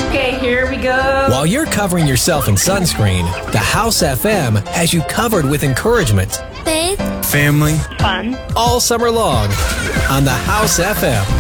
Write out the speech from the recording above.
Okay, here we go. While you're covering yourself in sunscreen, the House FM has you covered with encouragement, faith, family, Fun. all summer long on the House FM.